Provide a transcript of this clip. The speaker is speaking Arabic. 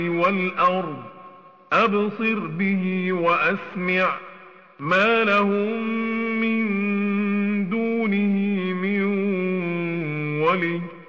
والأرض أبصر به وأسمع ما لهم من دونه من ولي